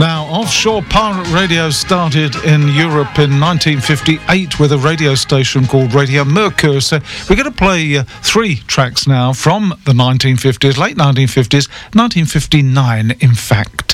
Now, offshore pirate radio started in Europe in 1958 with a radio station called Radio Mercure. So we're going to play 3 tracks now from the 1950s, late 1950s, 1959 in fact.